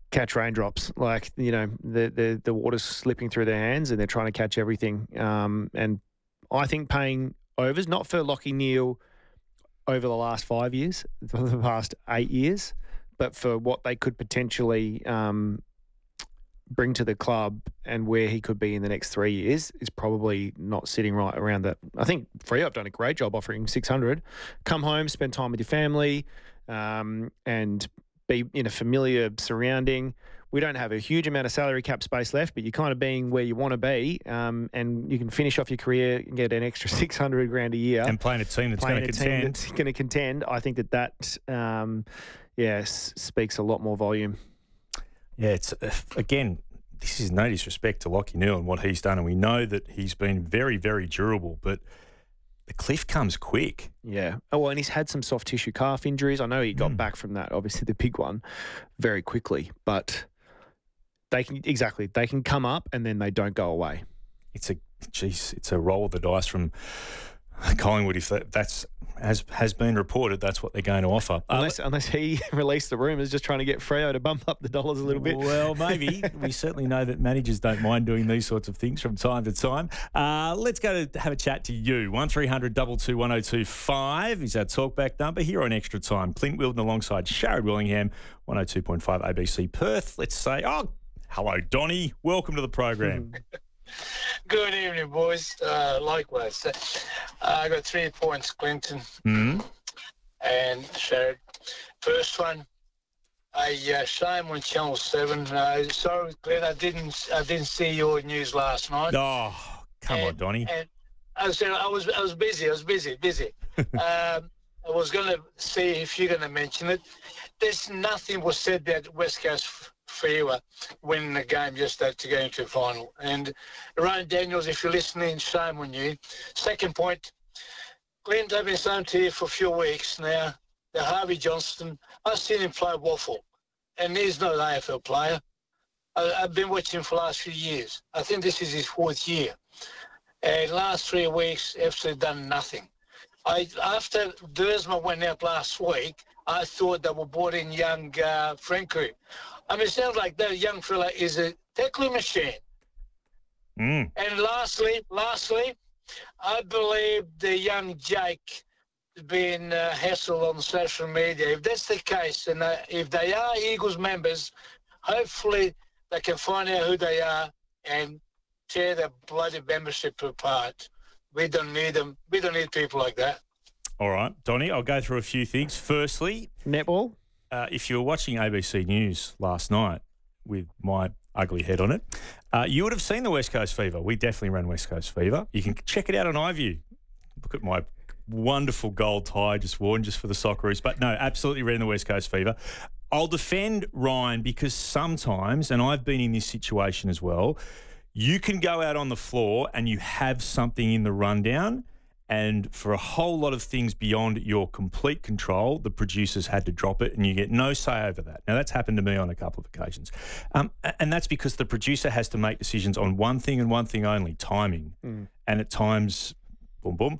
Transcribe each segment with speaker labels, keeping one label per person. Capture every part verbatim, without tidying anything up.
Speaker 1: catch raindrops. Like, you know, the, the, the water's slipping through their hands and they're trying to catch everything. Um, and I think paying overs, not for Lachie Neale over the last five years, for the past eight years, but for what they could potentially um, bring to the club and where he could be in the next three years is probably not sitting right around that. I think Freo have done a great job offering six hundred. Come home, spend time with your family, um, and be in a familiar surrounding. We don't have a huge amount of salary cap space left, but you're kind of being where you want to be, um, and you can finish off your career and get an extra six hundred grand a year.
Speaker 2: And playing a team that's going to contend.
Speaker 1: That's going to contend. I think that that, um, yeah, s- speaks a lot more volume.
Speaker 2: Yeah, it's uh, again, this is no disrespect to Lachie Neale and what he's done, and we know that he's been very, very durable, but the cliff comes quick.
Speaker 1: Yeah. Oh, well, and he's had some soft tissue calf injuries. I know he got mm. back from that, obviously the big one, very quickly, but they can, exactly, they can come up and then they don't go away.
Speaker 2: It's a, geez, it's a roll of the dice from Collingwood. If that, that's has has been reported, that's what they're going to offer.
Speaker 1: Unless,
Speaker 2: uh,
Speaker 1: unless he released the rumours, just trying to get Freo to bump up the dollars a little bit.
Speaker 2: Well, maybe. We certainly know that managers don't mind doing these sorts of things from time to time. Uh, let's go to have a chat to you. one three hundred two two one oh two five is our talkback number here on Extra Time. Clint Wilden alongside Sharrod Willingham, one oh two point five A B C Perth. Let's say, oh, hello, Donnie. Welcome to the program.
Speaker 3: Good evening, boys. Uh, likewise. Uh, I got three points, Clinton
Speaker 2: mm-hmm.
Speaker 3: and Sharrod. First one, I uh, shame on Channel Seven. Uh, sorry, Clint, I didn't. I didn't see your news last night.
Speaker 2: Oh, come
Speaker 3: and,
Speaker 2: on, Donnie.
Speaker 3: And I said I was. I was busy. I was busy. Busy. um, I was going to see if you're going to mention it. There's nothing was said that West Coast Freo winning the game just that to go into the final. And Ryan Daniels, if you're listening, shame on you. Second point, Clint, I've been saying to you for a few weeks now, the Harvey Johnston, I've seen him play waffle, and he's not an A F L player. I, I've been watching him for the last few years. I think this is his fourth year. And last three weeks, absolutely done nothing. I After Dersma went out last week, I thought they were brought in young uh, Franco. I mean, it sounds like that young fella is a tackling machine.
Speaker 2: Mm.
Speaker 3: And lastly, lastly, I believe the young Jake is being uh, hassled on social media. If that's the case, and uh, if they are Eagles members, hopefully they can find out who they are and tear their bloody membership apart. We don't need them. We don't need people like that.
Speaker 2: All right, Donnie, I'll go through a few things. Firstly,
Speaker 1: netball.
Speaker 2: Uh, if you were watching A B C News last night with my ugly head on it, uh, you would have seen the West Coast Fever. We definitely ran West Coast Fever. You can check it out on iView. Look at my wonderful gold tie just worn just for the Socceroos. But no, absolutely ran the West Coast Fever. I'll defend Ryan because sometimes, and I've been in this situation as well, you can go out on the floor and you have something in the rundown, and for a whole lot of things beyond your complete control, the producers had to drop it and you get no say over that. Now, that's happened to me on a couple of occasions. Um, and that's because the producer has to make decisions on one thing and one thing only, timing.
Speaker 1: Mm.
Speaker 2: And at times, boom, boom,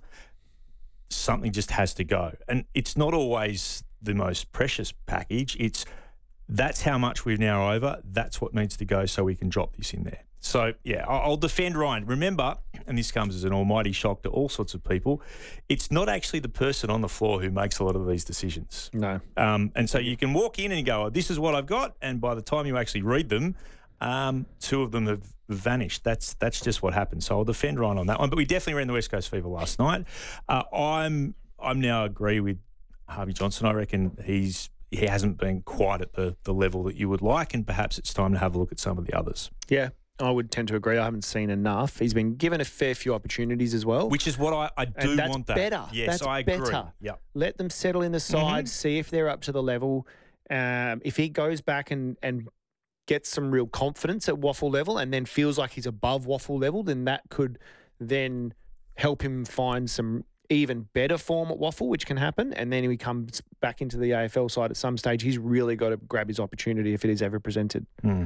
Speaker 2: something just has to go. And it's not always the most precious package. It's that's how much we're now over. That's what needs to go so we can drop this in there. So, yeah, I'll defend Ryan. Remember, and this comes as an almighty shock to all sorts of people, it's not actually the person on the floor who makes a lot of these decisions.
Speaker 1: No.
Speaker 2: Um, and so you can walk in and go, oh, this is what I've got, and by the time you actually read them, um, two of them have vanished. That's that's just what happens. So I'll defend Ryan on that one. But we definitely ran the West Coast Fever last night. Uh, I'm I'm now agree with Harvey Johnston. I reckon he's he hasn't been quite at the, the level that you would like, and perhaps it's time to have a look at some of the others.
Speaker 1: Yeah. I would tend to agree. I haven't seen enough. He's been given a fair few opportunities as well.
Speaker 2: Which is what I, I do
Speaker 1: and that's
Speaker 2: want that.
Speaker 1: better.
Speaker 2: Yes,
Speaker 1: that's
Speaker 2: I agree.
Speaker 1: better.
Speaker 2: Yep.
Speaker 1: Let them settle in the side,
Speaker 2: Mm-hmm.
Speaker 1: see if they're up to the level. Um, if he goes back and, and gets some real confidence at waffle level and then feels like he's above waffle level, then that could then help him find some even better form at waffle, which can happen. And then he comes back into the A F L side at some stage. He's really got to grab his opportunity if it is ever presented.
Speaker 2: Mm.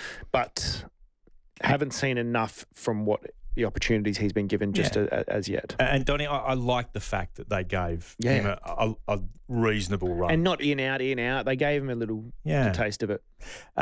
Speaker 1: But haven't seen enough from what the opportunities he's been given just
Speaker 2: Yeah.
Speaker 1: a, as yet.
Speaker 2: And, Donnie, I, I like the fact that they gave
Speaker 1: Yeah.
Speaker 2: him a, a, a reasonable run.
Speaker 1: And not in, out, in, out. They gave him a little
Speaker 2: Yeah.
Speaker 1: taste of it.